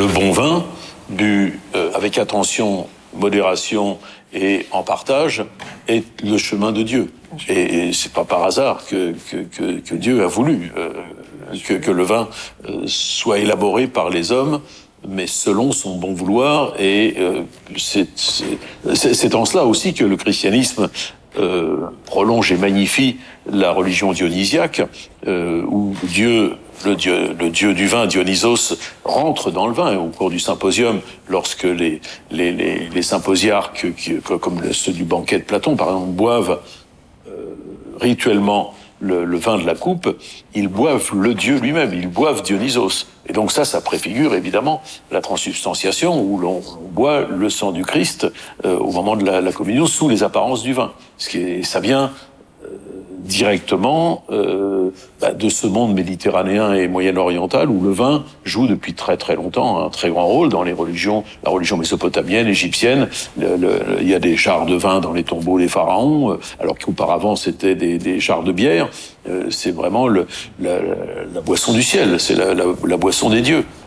le bon vin, bu avec attention, modération et en partage, est le chemin de Dieu. Et c'est pas par hasard que Dieu a voulu que le vin soit élaboré par les hommes, mais selon son bon vouloir. Et c'est en cela aussi que le christianisme prolonge et magnifie la religion dionysiaque, où le dieu du vin, Dionysos, rentre dans le vin. Et au cours du symposium, lorsque les symposiarques, comme ceux du banquet de Platon, par exemple, boivent rituellement le vin de la coupe, ils boivent le dieu lui-même, ils boivent Dionysos. Et donc ça préfigure évidemment la transsubstantiation, où l'on boit le sang du Christ au moment de la communion sous les apparences du vin. Ça vient directement de ce monde méditerranéen et moyen-oriental où le vin joue depuis très très longtemps un très grand rôle dans les religions, la religion mésopotamienne, égyptienne. Il y a des jarres de vin dans les tombeaux des pharaons, alors qu'auparavant c'était des jarres de bière. C'est vraiment la boisson du ciel, c'est la boisson des dieux.